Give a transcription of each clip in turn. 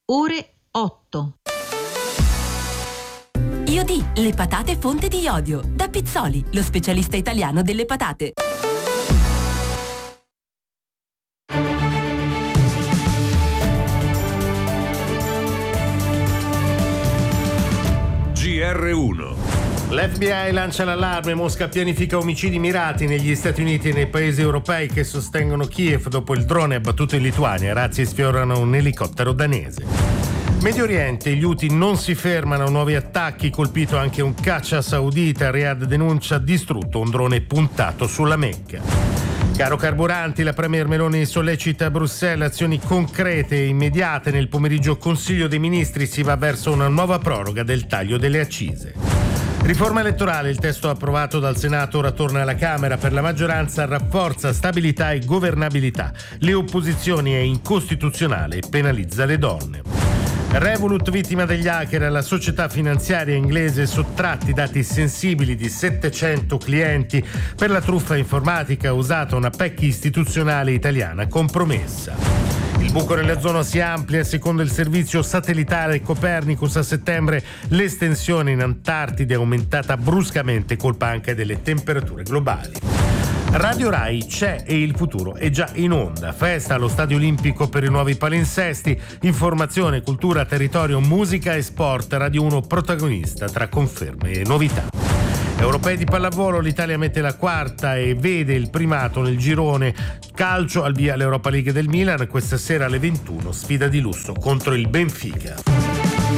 ore 8. Iodi, le patate fonte di iodio. Da Pizzoli, lo specialista italiano delle patate. GR1. L'FBI lancia l'allarme, Mosca pianifica omicidi mirati negli Stati Uniti e nei paesi europei che sostengono Kiev dopo il drone abbattuto in Lituania. Razzi sfiorano un elicottero danese. Medio Oriente, gli Houthi non si fermano, nuovi attacchi, colpito anche un caccia saudita. Riyadh denuncia distrutto un drone puntato sulla Mecca. Caro carburanti, la Premier Meloni sollecita a Bruxelles azioni concrete e immediate. Nel pomeriggio Consiglio dei Ministri si va verso una nuova proroga del taglio delle accise. Riforma elettorale, il testo approvato dal Senato ora torna alla Camera. Per la maggioranza rafforza stabilità e governabilità. Le opposizioni è incostituzionale e penalizza le donne. Revolut vittima degli hacker, alla società finanziaria inglese sottratti dati sensibili di 700 clienti. Per la truffa informatica usata una PEC istituzionale italiana compromessa. Il buco nell'ozono si amplia, secondo il servizio satellitare Copernicus. A settembre l'estensione in Antartide è aumentata bruscamente, colpa anche delle temperature globali. Radio Rai c'è e il futuro è già in onda. Festa allo Stadio Olimpico per i nuovi palinsesti. Informazione, cultura, territorio, musica e sport. Radio 1 protagonista tra conferme e novità. Europei di pallavolo, l'Italia mette la quarta e vede il primato nel girone. Calcio, al via l'Europa League del Milan. Questa sera alle 21, sfida di lusso contro il Benfica.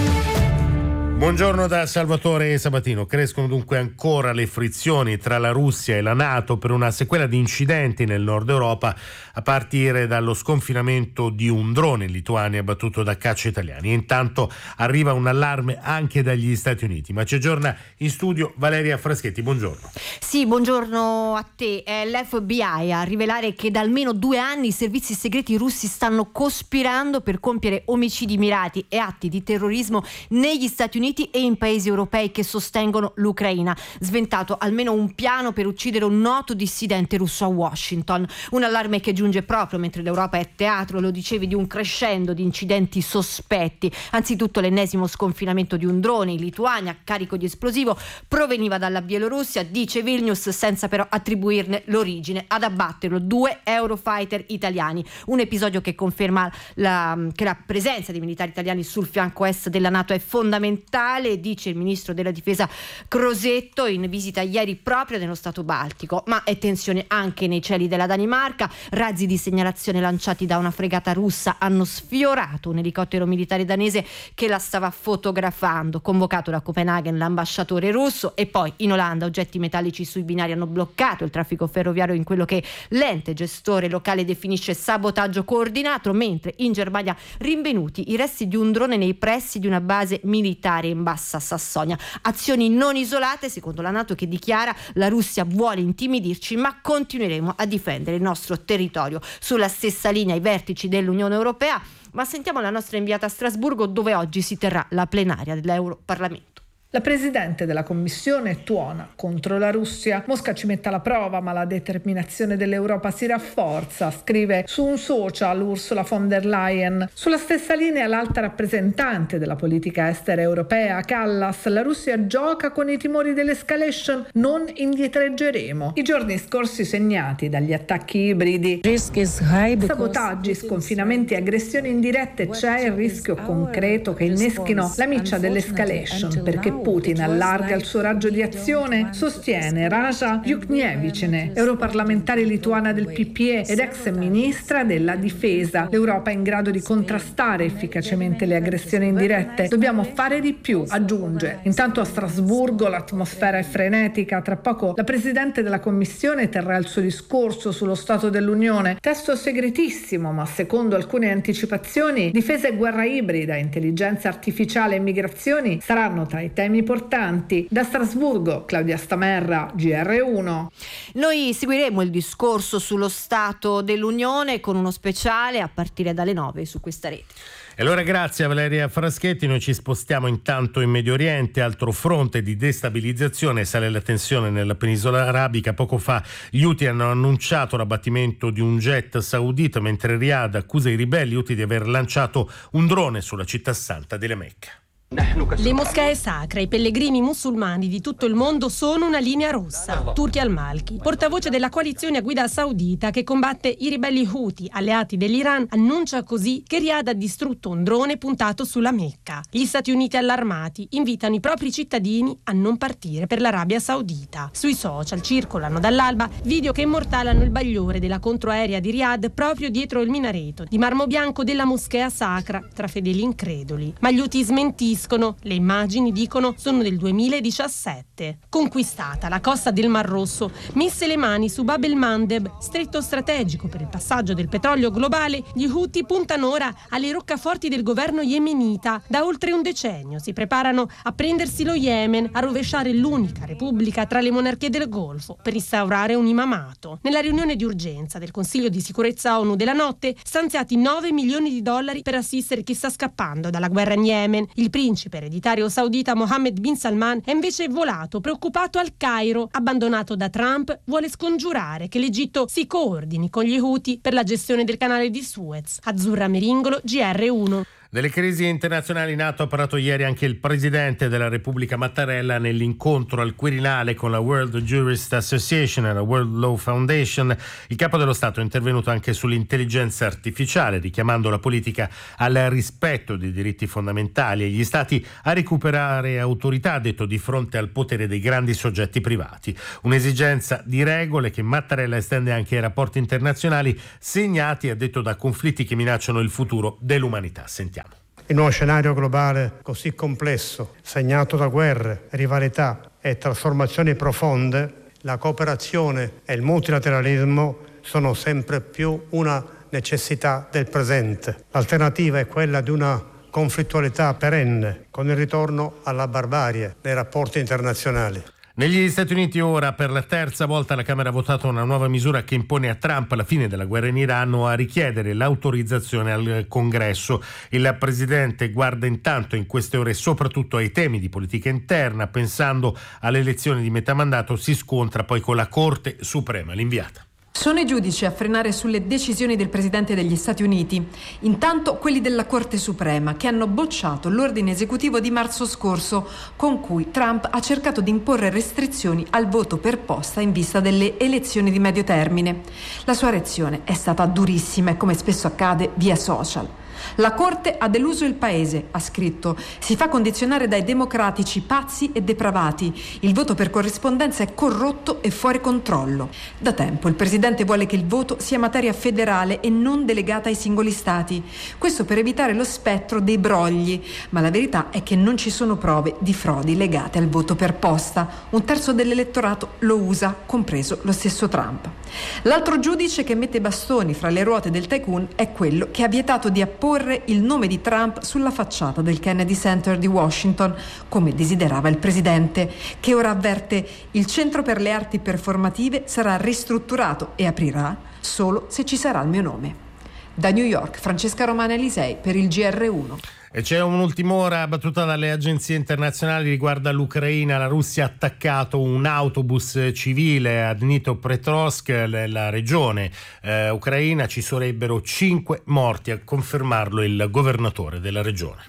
Buongiorno da Salvatore Sabatino. Crescono dunque ancora le frizioni tra la Russia e la NATO per una sequela di incidenti nel nord Europa, a partire dallo sconfinamento di un drone in Lituania abbattuto da caccia italiani. E intanto arriva un allarme anche dagli Stati Uniti. Ma ci aggiorna in studio Valeria Fraschetti. Buongiorno. Sì, buongiorno a te. È l'FBI a rivelare che da almeno 2 anni i servizi segreti russi stanno cospirando per compiere omicidi mirati e atti di terrorismo negli Stati Uniti e in paesi europei che sostengono l'Ucraina. Sventato almeno un piano per uccidere un noto dissidente russo a Washington. Un allarme che giunge proprio mentre l'Europa è teatro, lo dicevi, di un crescendo di incidenti sospetti. Anzitutto l'ennesimo sconfinamento di un drone in Lituania carico di esplosivo proveniva dalla Bielorussia, dice Vilnius, senza però attribuirne l'origine. Ad abbatterlo 2 Eurofighter italiani. Un episodio che conferma che la presenza dei militari italiani sul fianco est della NATO è fondamentale, dice il ministro della difesa Crosetto in visita ieri proprio nello Stato Baltico. Ma è tensione anche nei cieli della Danimarca. Razzi di segnalazione lanciati da una fregata russa hanno sfiorato un elicottero militare danese che la stava fotografando. Convocato da Copenaghen l'ambasciatore russo. E poi in Olanda oggetti metallici sui binari hanno bloccato il traffico ferroviario in quello che l'ente gestore locale definisce sabotaggio coordinato, mentre in Germania rinvenuti i resti di un drone nei pressi di una base militare in Bassa Sassonia. Azioni non isolate, secondo la NATO, che dichiara: la Russia vuole intimidirci, ma continueremo a difendere il nostro territorio. Sulla stessa linea i vertici dell'Unione Europea, ma sentiamo la nostra inviata a Strasburgo, dove oggi si terrà la plenaria dell'Europarlamento. La presidente della Commissione tuona contro la Russia. Mosca ci mette alla prova, ma la determinazione dell'Europa si rafforza, scrive su un social Ursula von der Leyen. Sulla stessa linea l'alta rappresentante della politica estera europea, Kallas: la Russia gioca con i timori dell'escalation, non indietreggeremo. I giorni scorsi segnati dagli attacchi ibridi, sabotaggi, sconfinamenti e aggressioni indirette, c'è il rischio concreto che inneschino la miccia dell'escalation, perché Putin allarga il suo raggio di azione, sostiene Raja Yuknievicene, europarlamentare lituana del PPE ed ex ministra della difesa. L'Europa è in grado di contrastare efficacemente le aggressioni indirette. Dobbiamo fare di più, aggiunge. Intanto a Strasburgo l'atmosfera è frenetica. Tra poco la presidente della Commissione terrà il suo discorso sullo Stato dell'Unione. Testo segretissimo, ma secondo alcune anticipazioni, difesa e guerra ibrida, intelligenza artificiale e migrazioni saranno tra i temi temi portanti. Da Strasburgo, Claudia Stamerra, GR1. Noi seguiremo il discorso sullo Stato dell'Unione con uno speciale a partire dalle 9 su questa rete. E allora grazie a Valeria Fraschetti, noi ci spostiamo intanto in Medio Oriente, altro fronte di destabilizzazione, sale la tensione nella penisola arabica. Poco fa gli Houthi hanno annunciato l'abbattimento di un jet saudita, mentre Riyadh accusa i ribelli Houthi di aver lanciato un drone sulla città santa della Mecca. Le moschee sacre, i pellegrini musulmani di tutto il mondo sono una linea rossa. Turki al-Malki, portavoce della coalizione a guida saudita che combatte i ribelli Houthi, alleati dell'Iran, annuncia così che Riyadh ha distrutto un drone puntato sulla Mecca. Gli Stati Uniti allarmati invitano i propri cittadini a non partire per l'Arabia Saudita. Sui social circolano dall'alba video che immortalano il bagliore della controaerea di Riyadh proprio dietro il minareto di marmo bianco della moschea sacra, tra fedeli increduli. Ma gli Houthi smentiscono. Le immagini, dicono, sono del 2017. Conquistata la costa del Mar Rosso, messe le mani su Bab el-Mandeb, stretto strategico per il passaggio del petrolio globale, gli Houthi puntano ora alle roccaforti del governo yemenita. Da oltre un decennio si preparano a prendersi lo Yemen, a rovesciare l'unica repubblica tra le monarchie del Golfo per instaurare un imamato. Nella riunione di urgenza del Consiglio di sicurezza ONU della notte, stanziati $9 milioni per assistere chi sta scappando dalla guerra in Yemen. Il principe ereditario saudita Mohammed bin Salman è invece volato preoccupato al Cairo. Abbandonato da Trump, vuole scongiurare che l'Egitto si coordini con gli Houthi per la gestione del canale di Suez. Azzurra Meringolo, GR1. Delle crisi internazionali in atto ha parlato ieri anche il presidente della Repubblica Mattarella nell'incontro al Quirinale con la World Jurist Association e la World Law Foundation. Il capo dello Stato è intervenuto anche sull'intelligenza artificiale, richiamando la politica al rispetto dei diritti fondamentali e gli stati a recuperare autorità, ha detto, di fronte al potere dei grandi soggetti privati. Un'esigenza di regole che Mattarella estende anche ai rapporti internazionali segnati, ha detto, da conflitti che minacciano il futuro dell'umanità. Sentiamo. In uno scenario globale così complesso, segnato da guerre, rivalità e trasformazioni profonde, la cooperazione e il multilateralismo sono sempre più una necessità del presente. L'alternativa è quella di una conflittualità perenne, con il ritorno alla barbarie nei rapporti internazionali. Negli Stati Uniti ora per la terza volta la Camera ha votato una nuova misura che impone a Trump la fine della guerra in Iran o a richiedere l'autorizzazione al Congresso. Il presidente guarda intanto in queste ore soprattutto ai temi di politica interna, pensando alle elezioni di metà mandato, si scontra poi con la Corte Suprema, l'inviata. Sono i giudici a frenare sulle decisioni del Presidente degli Stati Uniti. Intanto quelli della Corte Suprema, che hanno bocciato l'ordine esecutivo di marzo scorso, con cui Trump ha cercato di imporre restrizioni al voto per posta in vista delle elezioni di medio termine. La sua reazione è stata durissima e, come spesso accade, via social. La Corte ha deluso il paese, ha scritto. Si fa condizionare dai democratici pazzi e depravati. Il voto per corrispondenza è corrotto e fuori controllo. Da tempo il Presidente vuole che il voto sia materia federale e non delegata ai singoli stati. Questo per evitare lo spettro dei brogli. Ma la verità è che non ci sono prove di frodi legate al voto per posta. Un terzo dell'elettorato lo usa, compreso lo stesso Trump. L'altro giudice che mette bastoni fra le ruote del tycoon è quello che ha vietato di apporre il nome di Trump sulla facciata del Kennedy Center di Washington, come desiderava il presidente, che ora avverte: il Centro per le Arti Performative sarà ristrutturato e aprirà solo se ci sarà il mio nome. Da New York, Francesca Romana Elisei per il GR1. E c'è un'ultima ora battuta dalle agenzie internazionali riguardo all'Ucraina. La Russia ha attaccato un autobus civile a Dnipropetrovsk, nella regione ucraina. Ci sarebbero 5 morti, a confermarlo il governatore della regione.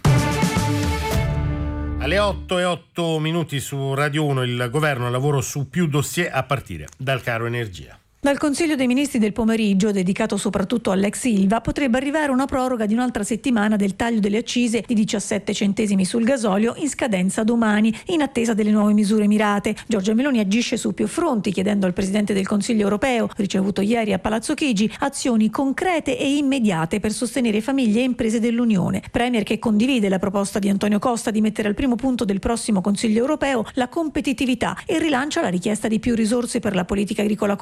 Alle 8:08 su Radio 1 il governo lavora su più dossier a partire dal caro energia. Dal Consiglio dei Ministri del pomeriggio, dedicato soprattutto all'ex Ilva, potrebbe arrivare una proroga di un'altra settimana del taglio delle accise di 17 centesimi sul gasolio in scadenza domani, in attesa delle nuove misure mirate. Giorgia Meloni agisce su più fronti, chiedendo al Presidente del Consiglio europeo, ricevuto ieri a Palazzo Chigi, azioni concrete e immediate per sostenere famiglie e imprese dell'Unione. Premier che condivide la proposta di Antonio Costa di mettere al primo punto del prossimo Consiglio europeo la competitività e rilancia la richiesta di più risorse per la politica agricola comune,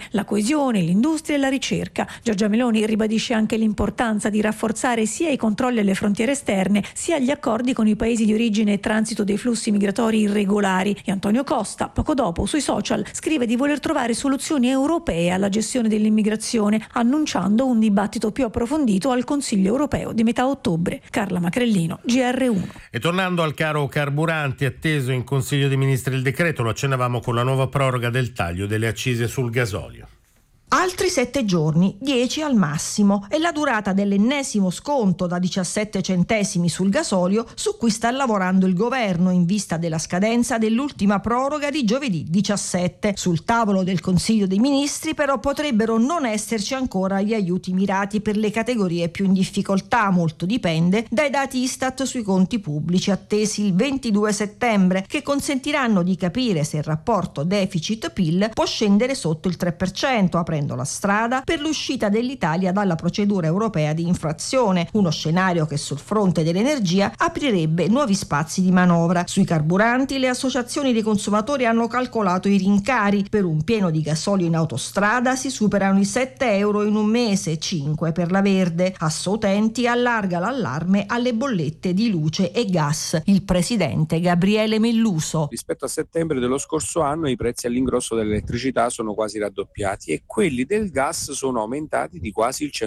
la coesione, l'industria e la ricerca. Giorgia Meloni ribadisce anche l'importanza di rafforzare sia i controlli alle frontiere esterne, sia gli accordi con i paesi di origine e transito dei flussi migratori irregolari. E Antonio Costa, poco dopo, sui social, scrive di voler trovare soluzioni europee alla gestione dell'immigrazione, annunciando un dibattito più approfondito al Consiglio europeo di metà ottobre. Carla Macrellino, GR1. E tornando al caro carburanti, atteso in Consiglio dei Ministri il decreto, lo accennavamo con la nuova proroga del taglio delle accise sul gasolio. Altri 7 giorni, 10 al massimo, è la durata dell'ennesimo sconto da 17 centesimi sul gasolio su cui sta lavorando il governo in vista della scadenza dell'ultima proroga di giovedì 17. Sul tavolo del Consiglio dei Ministri però potrebbero non esserci ancora gli aiuti mirati per le categorie più in difficoltà, molto dipende dai dati Istat sui conti pubblici attesi il 22 settembre, che consentiranno di capire se il rapporto deficit-PIL può scendere sotto il 3%, aprendo la strada per l'uscita dell'Italia dalla procedura europea di infrazione, uno scenario che sul fronte dell'energia aprirebbe nuovi spazi di manovra. Sui carburanti le associazioni dei consumatori hanno calcolato i rincari. Per un pieno di gasolio in autostrada si superano i 7 euro in un mese, 5 per la verde. Assoutenti allarga l'allarme alle bollette di luce e gas. Il presidente Gabriele Melluso. Rispetto a settembre dello scorso anno i prezzi all'ingrosso dell'elettricità sono quasi raddoppiati e quelli del gas sono aumentati di quasi il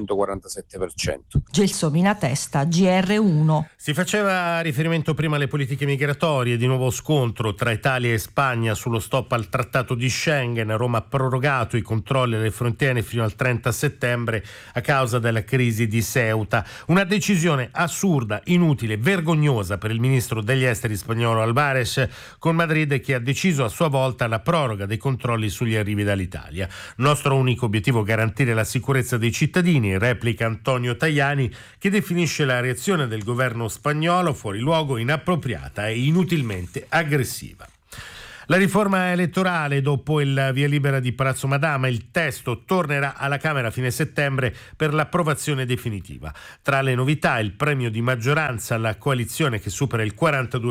147%. Gelsomina Testa, GR1. Si faceva riferimento prima alle politiche migratorie, di nuovo scontro tra Italia e Spagna sullo stop al trattato di Schengen. Roma ha prorogato i controlli alle frontiere fino al 30 settembre a causa della crisi di Ceuta. Una decisione assurda, inutile, vergognosa per il ministro degli esteri spagnolo Álvarez, con Madrid che ha deciso a sua volta la proroga dei controlli sugli arrivi dall'Italia. Nostro unico obiettivo garantire la sicurezza dei cittadini, replica Antonio Tajani, che definisce la reazione del governo spagnolo fuori luogo, inappropriata e inutilmente aggressiva. La riforma elettorale, dopo il via libera di Palazzo Madama, il testo tornerà alla Camera a fine settembre per l'approvazione definitiva. Tra le novità il premio di maggioranza alla coalizione che supera il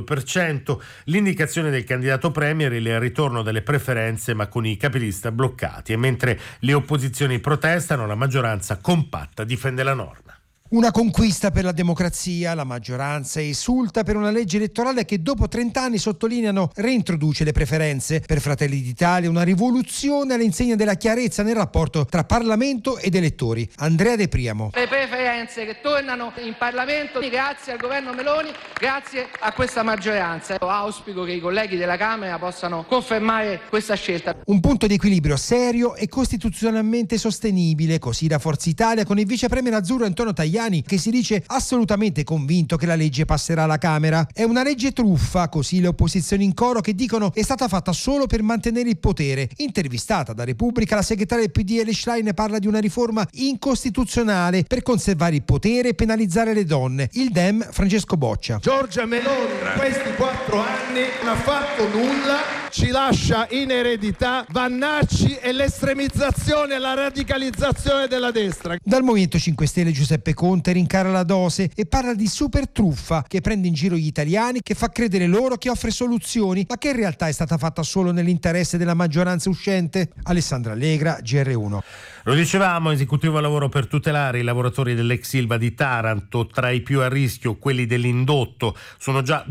42%, l'indicazione del candidato premier e il ritorno delle preferenze ma con i capilista bloccati, e mentre le opposizioni protestano la maggioranza compatta difende la norma. Una conquista per la democrazia, la maggioranza esulta per una legge elettorale che dopo 30 anni, sottolineano, reintroduce le preferenze. Per Fratelli d'Italia una rivoluzione all'insegna della chiarezza nel rapporto tra Parlamento ed elettori. Andrea De Priamo. Le preferenze che tornano in Parlamento grazie al governo Meloni, grazie a questa maggioranza. Io auspico che i colleghi della Camera possano confermare questa scelta. Un punto di equilibrio serio e costituzionalmente sostenibile, così da Forza Italia, con il vice premier azzurro Antonio Tajani, che si dice assolutamente convinto che la legge passerà alla Camera. È una legge truffa, così le opposizioni in coro, che dicono è stata fatta solo per mantenere il potere. Intervistata da Repubblica, la segretaria del PD Elly Schlein parla di una riforma incostituzionale per conservare il potere e penalizzare le donne. Il Dem Francesco Boccia. Giorgia Meloni in questi 4 anni non ha fatto nulla, ci lascia in eredità vannacci e l'estremizzazione e la radicalizzazione della destra. Dal Movimento 5 Stelle Giuseppe Conte rincara la dose e parla di super truffa che prende in giro gli italiani, che fa credere loro che offre soluzioni, ma che in realtà è stata fatta solo nell'interesse della maggioranza uscente. Alessandra Allegra, GR1. Lo dicevamo, esecutivo al lavoro per tutelare i lavoratori dell'ex Ilva di Taranto. Tra i più a rischio quelli dell'indotto. Sono già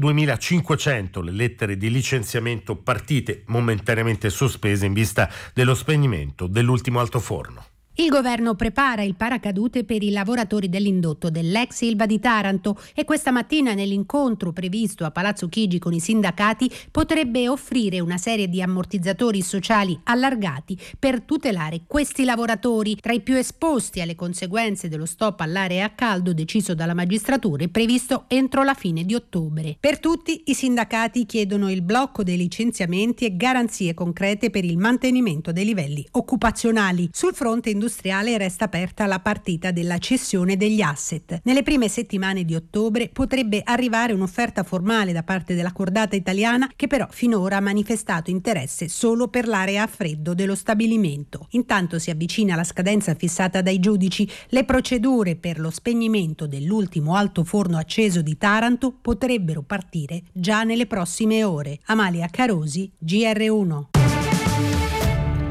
2.500 le lettere di licenziamento partite, momentaneamente sospese in vista dello spegnimento dell'ultimo altoforno. Il governo prepara il paracadute per i lavoratori dell'indotto dell'ex Ilva di Taranto e questa mattina nell'incontro previsto a Palazzo Chigi con i sindacati potrebbe offrire una serie di ammortizzatori sociali allargati per tutelare questi lavoratori. Tra i più esposti alle conseguenze dello stop all'area a caldo deciso dalla magistratura e previsto entro la fine di ottobre. Per tutti i sindacati chiedono il blocco dei licenziamenti e garanzie concrete per il mantenimento dei livelli occupazionali. Sul fronte industriale resta aperta la partita della cessione degli asset. Nelle prime settimane di ottobre potrebbe arrivare un'offerta formale da parte della cordata italiana, che però finora ha manifestato interesse solo per l'area a freddo dello stabilimento. Intanto si avvicina la scadenza fissata dai giudici. Le procedure per lo spegnimento dell'ultimo altoforno acceso di Taranto potrebbero partire già nelle prossime ore. Amalia Carosi, GR1.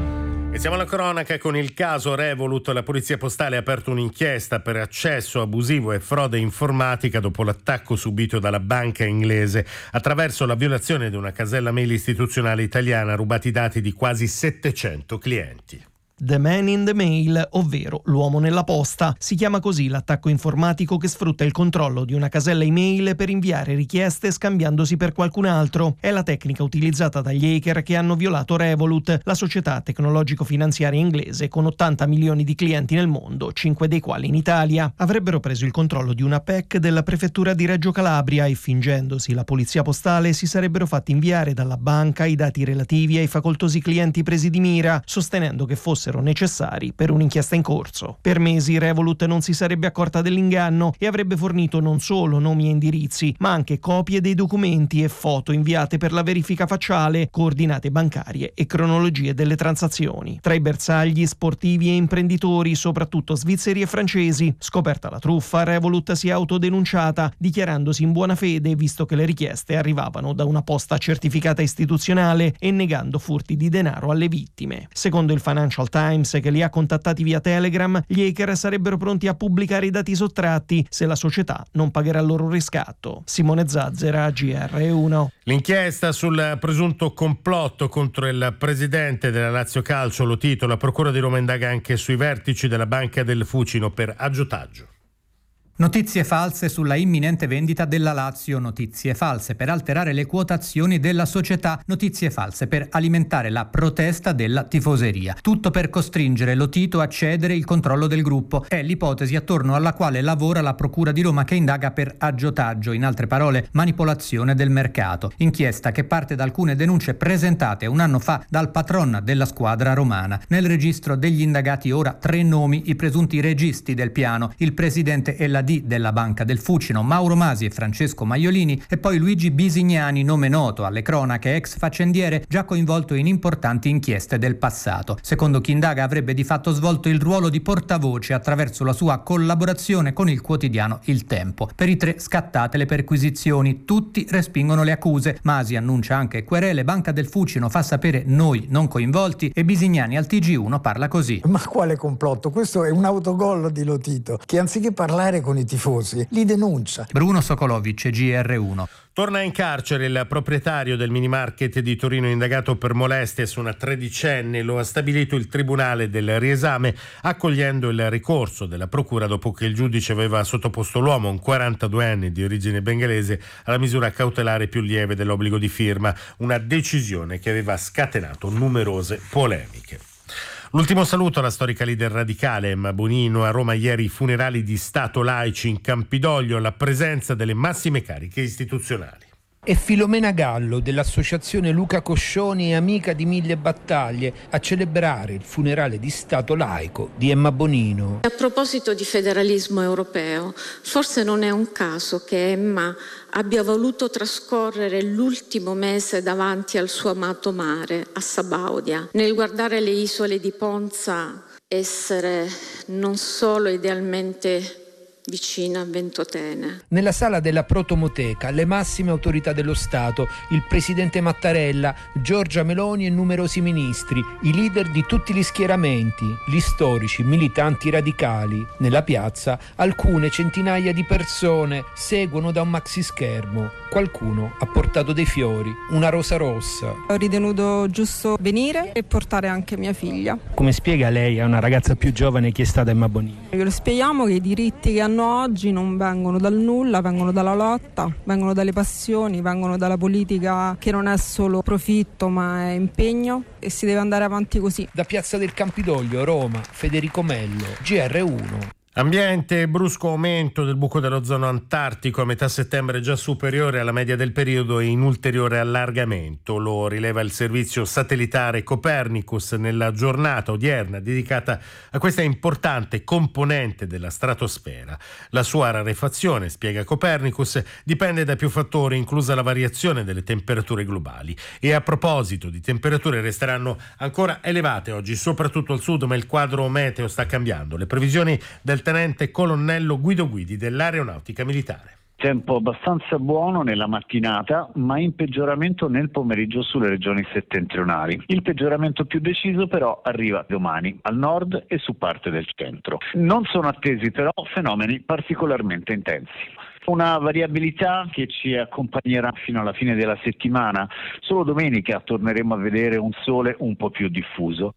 E siamo alla cronaca con il caso Revolut. La polizia postale ha aperto un'inchiesta per accesso abusivo e frode informatica dopo l'attacco subito dalla banca inglese. Attraverso la violazione di una casella mail istituzionale italiana, rubati i dati di quasi 700 clienti. The Man in the Mail, ovvero l'uomo nella posta. Si chiama così l'attacco informatico che sfrutta il controllo di una casella email per inviare richieste scambiandosi per qualcun altro. È la tecnica utilizzata dagli hacker che hanno violato Revolut, la società tecnologico-finanziaria inglese con 80 milioni di clienti nel mondo, 5 dei quali in Italia. Avrebbero preso il controllo di una PEC della prefettura di Reggio Calabria e, fingendosi la polizia postale, si sarebbero fatti inviare dalla banca i dati relativi ai facoltosi clienti presi di mira, sostenendo che fossero necessari per un'inchiesta in corso. Per mesi Revolut non si sarebbe accorta dell'inganno e avrebbe fornito non solo nomi e indirizzi, ma anche copie dei documenti e foto inviate per la verifica facciale, coordinate bancarie e cronologie delle transazioni. Tra i bersagli sportivi e imprenditori, soprattutto svizzeri e francesi. Scoperta la truffa, Revolut si è autodenunciata, dichiarandosi in buona fede visto che le richieste arrivavano da una posta certificata istituzionale e negando furti di denaro alle vittime. Secondo il Financial Times, che li ha contattati via Telegram, gli hacker sarebbero pronti a pubblicare i dati sottratti se la società non pagherà il loro riscatto. Simone Zazzera, GR1. L'inchiesta sul presunto complotto contro il presidente della Lazio Calcio, lo titola. Procura di Roma indaga anche sui vertici della Banca del Fucino per aggiotaggio. Notizie false sulla imminente vendita della Lazio, notizie false per alterare le quotazioni della società, notizie false per alimentare la protesta della tifoseria. Tutto per costringere Lotito a cedere il controllo del gruppo. È l'ipotesi attorno alla quale lavora la Procura di Roma che indaga per aggiotaggio, in altre parole manipolazione del mercato. Inchiesta che parte da alcune denunce presentate un anno fa dal patron della squadra romana. Nel registro degli indagati ora 3 nomi, i presunti registi del piano, il presidente e la della Banca del Fucino, Mauro Masi e Francesco Maiolini, e poi Luigi Bisignani, nome noto alle cronache, ex faccendiere già coinvolto in importanti inchieste del passato. Secondo chi indaga avrebbe di fatto svolto il ruolo di portavoce attraverso la sua collaborazione con il quotidiano Il Tempo. Per i 3 scattate le perquisizioni, tutti respingono le accuse. Masi annuncia anche querele, Banca del Fucino fa sapere noi non coinvolti e Bisignani al TG1 parla così. Ma quale complotto? Questo è un autogol di Lotito che anziché parlare con i tifosi li denuncia. Bruno Sokolovic, GR1. Torna in carcere il proprietario del minimarket di Torino indagato per molestie su una tredicenne. Lo ha stabilito il Tribunale del Riesame, accogliendo il ricorso della procura dopo che il giudice aveva sottoposto l'uomo, un 42enne di origine bengalese, alla misura cautelare più lieve dell'obbligo di firma, una decisione che aveva scatenato numerose polemiche. L'ultimo saluto alla storica leader radicale Emma Bonino. A Roma ieri i funerali di Stato laici in Campidoglio, la presenza delle massime cariche istituzionali. E Filomena Gallo dell'associazione Luca Coscioni e Amica di Mille Battaglie a celebrare il funerale di Stato laico di Emma Bonino. A proposito di federalismo europeo, forse non è un caso che Emma abbia voluto trascorrere l'ultimo mese davanti al suo amato mare, a Sabaudia, nel guardare le isole di Ponza essere non solo idealmente vicina a Ventotene. Nella sala della Protomoteca le massime autorità dello Stato, il presidente Mattarella, Giorgia Meloni e numerosi ministri, i leader di tutti gli schieramenti, gli storici, militanti radicali. Nella piazza alcune centinaia di persone seguono da un maxischermo. Qualcuno ha portato dei fiori, una rosa rossa. Ho ritenuto giusto venire e portare anche mia figlia. Come spiega lei a una ragazza più giovane chi è stata Emma Bonino? Glielo spieghiamo che i diritti che hanno oggi non vengono dal nulla, vengono dalla lotta, vengono dalle passioni, vengono dalla politica che non è solo profitto ma è impegno e si deve andare avanti così. Da Piazza del Campidoglio, Roma, Federico Mello, GR1. Ambiente, brusco aumento del buco dell'ozono antartico a metà settembre già superiore alla media del periodo e in ulteriore allargamento. Lo rileva il servizio satellitare Copernicus nella giornata odierna dedicata a questa importante componente della stratosfera. La sua rarefazione, spiega Copernicus, dipende da più fattori, inclusa la variazione delle temperature globali. E a proposito di temperature, resteranno ancora elevate oggi, soprattutto al sud, ma il quadro meteo sta cambiando. Le previsioni del tenente colonnello Guido Guidi dell'Aeronautica Militare. Tempo abbastanza buono nella mattinata, ma in peggioramento nel pomeriggio sulle regioni settentrionali. Il peggioramento più deciso però arriva domani al nord e su parte del centro. Non sono attesi però fenomeni particolarmente intensi. Una variabilità che ci accompagnerà fino alla fine della settimana. Solo domenica torneremo a vedere un sole un po' più diffuso.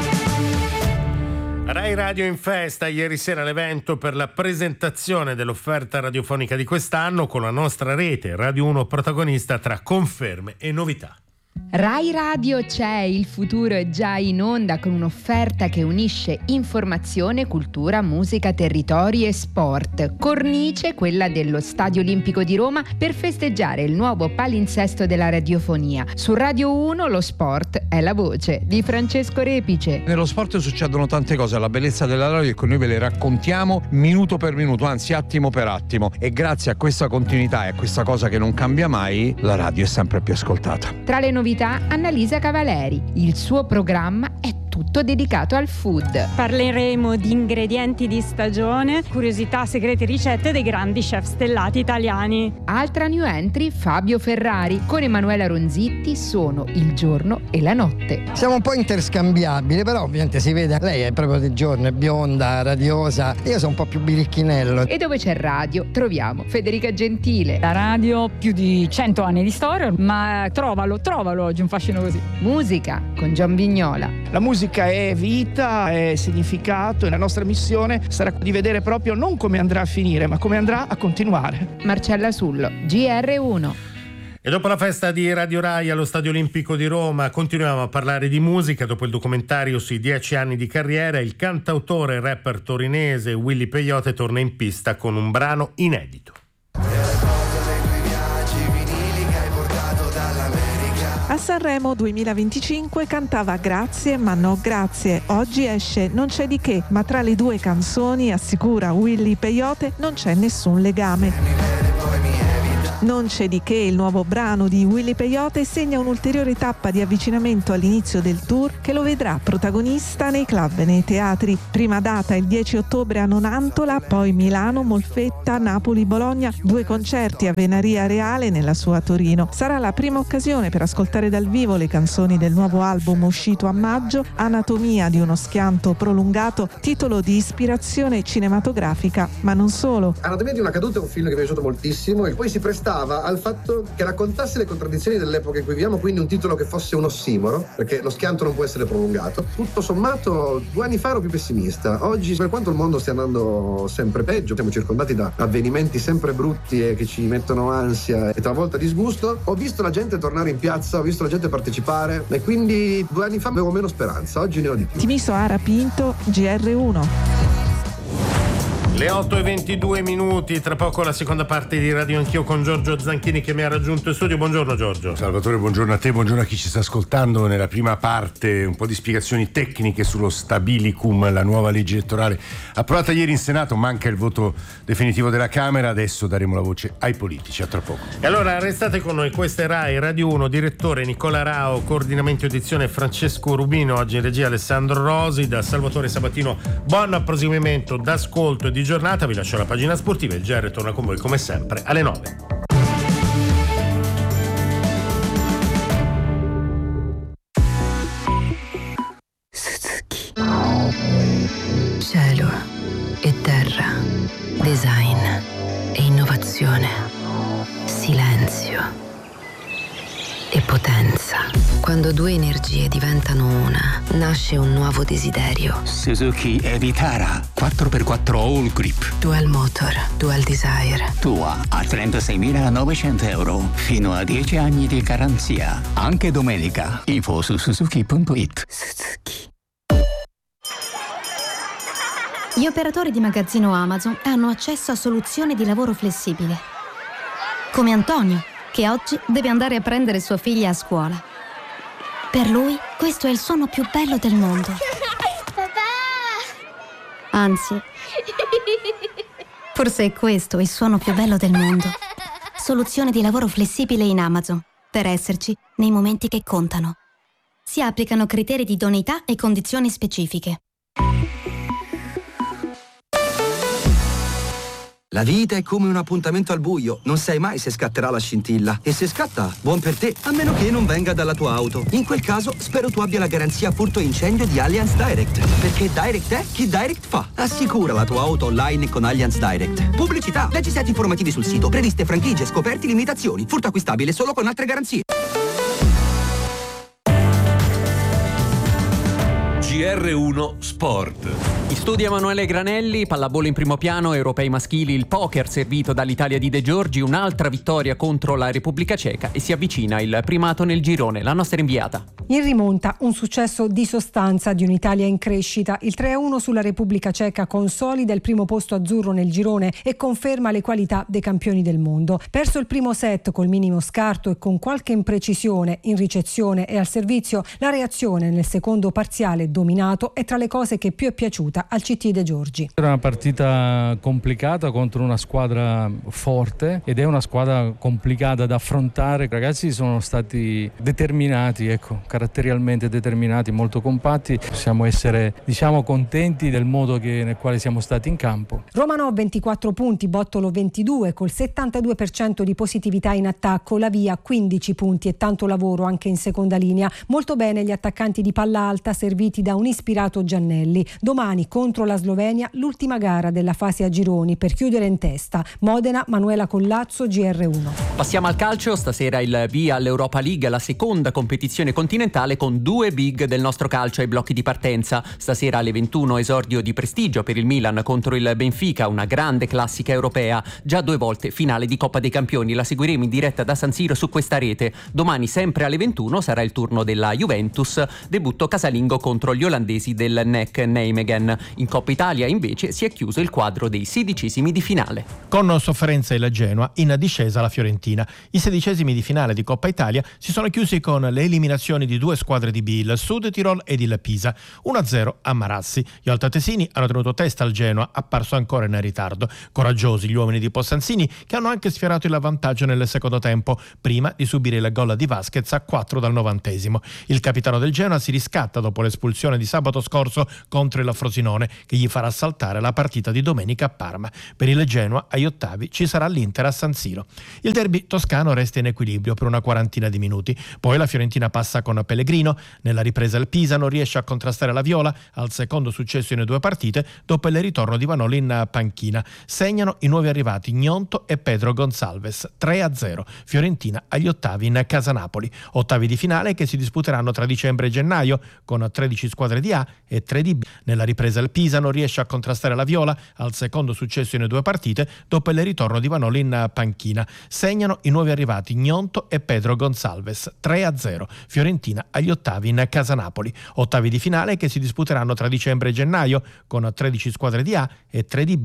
Rai Radio in festa, ieri sera l'evento per la presentazione dell'offerta radiofonica di quest'anno con la nostra rete Radio 1 protagonista tra conferme e novità. Rai Radio c'è, il futuro è già in onda con un'offerta che unisce informazione, cultura, musica, territori e sport. Cornice, quella dello Stadio Olimpico di Roma, per festeggiare il nuovo palinsesto della radiofonia. Su Radio 1 lo sport è la voce di Francesco Repice. Nello sport succedono tante cose, la bellezza della radio è che noi ve le raccontiamo minuto per minuto, anzi attimo per attimo, e grazie a questa continuità e a questa cosa che non cambia mai, la radio è sempre più ascoltata. Tra le novità, Annalisa Cavaleri. Il suo programma è tutto dedicato al food. Parleremo di ingredienti di stagione, curiosità, segreti, ricette dei grandi chef stellati italiani. Altra new entry, Fabio Ferrari. Con Emanuela Ronzitti sono il giorno e la notte. Siamo un po' interscambiabili, però ovviamente si vede, lei è proprio di giorno, è bionda, radiosa, io sono un po' più biricchinello. E dove c'è radio troviamo Federica Gentile. La radio più di 100 anni di storia, ma trovalo oggi un fascino così. Musica con Gian Vignola. La musica è vita, è significato e la nostra missione sarà di vedere proprio non come andrà a finire, ma come andrà a continuare. Marcella Sullo, GR1. E dopo la festa di Radio Rai allo Stadio Olimpico di Roma continuiamo a parlare di musica. Dopo il documentario sui 10 anni di carriera, il cantautore e rapper torinese Willy Peyote torna in pista con un brano inedito. A Sanremo 2025 cantava Grazie ma no grazie. Oggi esce Non c'è di che, ma tra le due canzoni, assicura Willy Peyote, non c'è nessun legame. Non c'è di che, il nuovo brano di Willy Peyote, segna un'ulteriore tappa di avvicinamento all'inizio del tour che lo vedrà protagonista nei club e nei teatri. Prima data il 10 ottobre a Nonantola, poi Milano, Molfetta, Napoli, Bologna, 2 concerti a Venaria Reale nella sua Torino. Sarà la prima occasione per ascoltare dal vivo le canzoni del nuovo album uscito a maggio, Anatomia di uno schianto prolungato, titolo di ispirazione cinematografica, ma non solo. Anatomia di una caduta è un film che mi è piaciuto moltissimo e poi si prestava al fatto che raccontasse le contraddizioni dell'epoca in cui viviamo, quindi un titolo che fosse un ossimoro, perché lo schianto non può essere prolungato. Tutto sommato 2 anni fa ero più pessimista, oggi per quanto il mondo stia andando sempre peggio, siamo circondati da avvenimenti sempre brutti e che ci mettono ansia e talvolta disgusto, ho visto la gente tornare in piazza, ho visto la gente partecipare e quindi 2 anni fa avevo meno speranza, oggi ne ho di più. Timiso Ara Pinto, GR1. Le 8:22, tra poco la seconda parte di Radio Anch'io con Giorgio Zanchini che mi ha raggiunto in studio. Buongiorno Giorgio. Salvatore, buongiorno a te, buongiorno a chi ci sta ascoltando. Nella prima parte un po' di spiegazioni tecniche sullo Stabilicum, la nuova legge elettorale approvata ieri in Senato, manca il voto definitivo della Camera, adesso daremo la voce ai politici, a tra poco. E allora restate con noi, questa è Rai Radio 1, direttore Nicola Rao, coordinamento edizione Francesco Rubino, oggi in regia Alessandro Rosi, da Salvatore Sabatino buon proseguimento d'ascolto e di giornata, vi lascio la pagina sportiva, il GR torna con voi come sempre alle 9. Suzuki. Cielo e terra, design e innovazione, silenzio e potenza. Quando 2 energie diventano una, nasce un nuovo desiderio. Suzuki Evitara 4x4 All Grip. Dual Motor, Dual Desire. Tua a 36.900 euro, fino a 10 anni di garanzia. Anche domenica. Info su suzuki.it. Suzuki. Gli operatori di magazzino Amazon hanno accesso a soluzioni di lavoro flessibile. Come Antonio, che oggi deve andare a prendere sua figlia a scuola. Per lui, questo è il suono più bello del mondo. Papà! Anzi, forse è questo il suono più bello del mondo. Soluzione di lavoro flessibile in Amazon, per esserci nei momenti che contano. Si applicano criteri di idoneità e condizioni specifiche. La vita è come un appuntamento al buio, non sai mai se scatterà la scintilla. E se scatta, buon per te, a meno che non venga dalla tua auto. In quel caso, spero tu abbia la garanzia furto incendio di Allianz Direct. Perché Direct è chi Direct fa. Assicura la tua auto online con Allianz Direct. Pubblicità, leggi i set informativi sul sito, previste franchigie, scoperti, limitazioni. Furto acquistabile solo con altre garanzie. GR1 Sport. In studio Emanuele Granelli, pallavolo in primo piano, europei maschili, il poker servito dall'Italia di De Giorgi, un'altra vittoria contro la Repubblica Ceca e si avvicina il primato nel girone. La nostra inviata. In rimonta, un successo di sostanza di un'Italia in crescita. Il 3-1 sulla Repubblica Ceca consolida il primo posto azzurro nel girone e conferma le qualità dei campioni del mondo. Perso il primo set col minimo scarto e con qualche imprecisione in ricezione e al servizio, la reazione nel secondo parziale dominato è tra le cose che più è piaciuta al CT De Giorgi. Era una partita complicata contro una squadra forte ed è una squadra complicata da affrontare. I ragazzi sono stati determinati, caratterialmente determinati, molto compatti. Possiamo essere, contenti del modo nel quale siamo stati in campo. Romano 24 punti, Bottolo 22, col 72% di positività in attacco, la Via 15 punti e tanto lavoro anche in seconda linea. Molto bene gli attaccanti di palla alta serviti da un ispirato Giannelli. Domani contro la Slovenia l'ultima gara della fase a gironi per chiudere in testa. Modena, Manuela Collazzo, GR1. Passiamo al calcio, stasera il via all'Europa League, la seconda competizione continentale con due big del nostro calcio ai blocchi di partenza. Stasera alle 21 esordio di prestigio per il Milan contro il Benfica, una grande classica europea, già 2 volte finale di Coppa dei Campioni, la seguiremo in diretta da San Siro su questa rete. Domani sempre alle 21 sarà il turno della Juventus, debutto casalingo contro gli olandesi del NEC Nijmegen. In Coppa Italia invece si è chiuso il quadro dei 16esimi di finale. Con sofferenza il Genoa, in discesa la Fiorentina. I 16esimi di finale di Coppa Italia si sono chiusi con le eliminazioni di 2 squadre di B, il Sud Tirol ed il Pisa. 1-0 a Marassi. Gli altoatesini hanno tenuto testa al Genoa, apparso ancora in ritardo. Coraggiosi gli uomini di Possanzini, che hanno anche sfiorato il vantaggio nel secondo tempo, prima di subire il gol di Vasquez a 4 dal 90esimo. Il capitano del Genoa si riscatta dopo l'espulsione di sabato scorso contro il Frosinone, che gli farà saltare la partita di domenica a Parma. Per il Genoa agli ottavi ci sarà l'Inter a San Siro. Il derby toscano resta in equilibrio per una quarantina di minuti, poi la Fiorentina passa con Pellegrino. Nella ripresa il Pisa non riesce a contrastare la Viola, al secondo successo in 2 partite dopo il ritorno di Vanoli in panchina. Segnano i nuovi arrivati Gnonto e Pedro Gonçalves. 3-0 Fiorentina agli ottavi in casa Napoli. Ottavi di finale che si disputeranno tra dicembre e gennaio con 13 squadre di A e 3 di B. Nella ripresa il Pisa non riesce a contrastare la Viola, al secondo successo in 2 partite dopo il ritorno di Vanoli in panchina. Segnano i nuovi arrivati Gnonto e Pedro Gonçalves. 3-0 Fiorentina agli ottavi in casa Napoli. Ottavi di finale che si disputeranno tra dicembre e gennaio con 13 squadre di A e 3 di B.